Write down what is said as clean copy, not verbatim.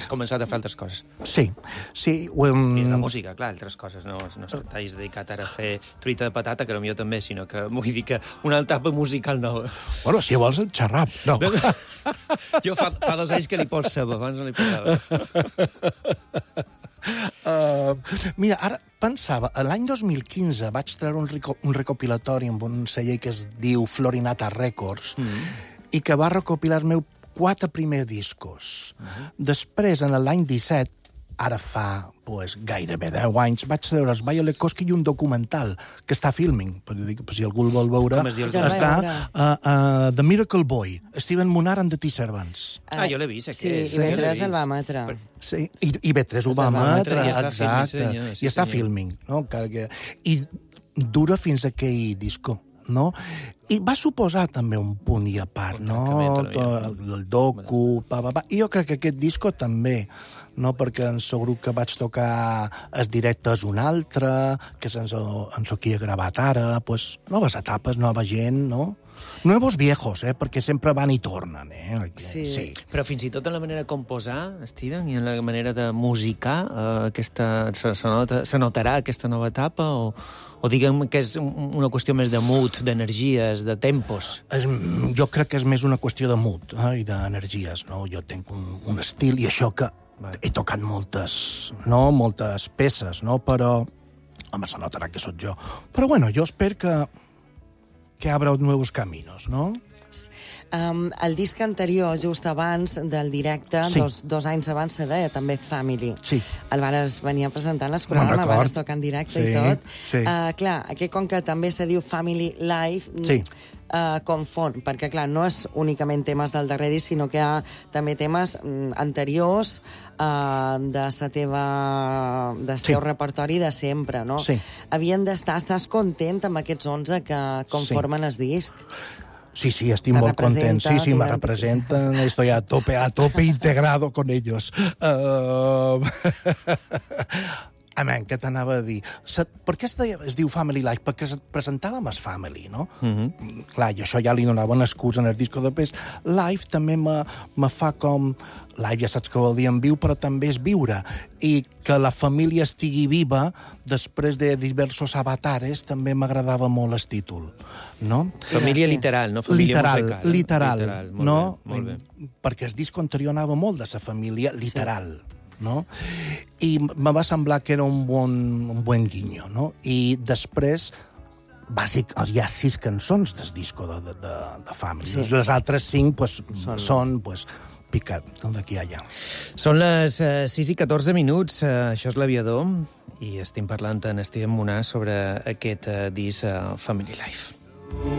començat a fer altres coses. Sí. I la música, clar, altres coses. No és que t'hagis dedicat ara a fer truita de patata, que potser també, sinó que vull dir que una etapa musical nova. Bueno, si vols en xerrap, no. Jo fa 2 anys que li poso ceba, abans no li posava. Mira, ara pensava, l'any 2015 vaig treure un recopilatori amb un celler que es diu Florinata Records i que va recopilar els meus 4 primers discos. Després, en l'any 17, ara fa gairebé 10 anys, vaig treure els Violet Koski i un documental que està filming, si algú el vol veure. Com es diu? Està The Miracle Boy, Steven Monar and the T-Servants. Jo l'he vist, Sí, i B3 el va emetre. Sí, i B3 ho va emetre, exacte. I està senyor. filming, no? I dura fins a aquell disco, no? I va suposar també un punt i a part, no? El docu, I jo crec que aquest disco també, no? Perquè en el grup que vaig tocar el directe és un altre, que ens ho aquí he gravat ara, noves etapes, nova gent, no? Nuevos viejos, perquè sempre van i tornen, Sí. Però fins i tot en la manera de composar, Steven, i en la manera de musicar, se notarà aquesta nova etapa, o diguem que és una qüestió més de mood, d'energies, de tempos? Jo crec que és més una qüestió de mood i d'energies, no? Jo tinc un estil, i això que he tocat moltes peces, no? Però, home, se notarà que sóc jo. Però, bueno, jo espero que abra nous caminos, no? El disc anterior, just abans del directe, Sí. 2 anys abans, se deia també Family. Sí. El vares venir a presentar en el programa, vares tocar en directe i tot. Sí. Clar, aquí com que també se diu Family Live, Sí. confon, perquè clar, no és únicament temes del darrer disc, sinó que hi ha també temes anteriors del teu repertori de sempre, no? Sí. Estàs content amb aquests 11 que conformen el disc? Sí, estic molt content. Sí, me representen. Estoy a tope integrado con ellos. Amén, què t'anava a dir? Per què es diu Family Life? Perquè presentàvem el Family, no? Clar, i això ja li donava una excusa en el disco. Després, Life també me fa com... Life ja saps que vol dir en viu, però també és viure. I que la família estigui viva després de diversos avatares també m'agradava molt el títol, no? Família literal, no família musical. Literal, no? Molt bé. Perquè el disc anterior anava molt de la família literal. No? I me va semblar que era un bon guinyo, no? I després, hi ha 6 cançons del disco de Family. Sí. Les altres 5 són picat, d'aquí a allà. Són les 6:14, això és l'Aviador, i estem parlant amb Steven Monar sobre aquest disc Family Life.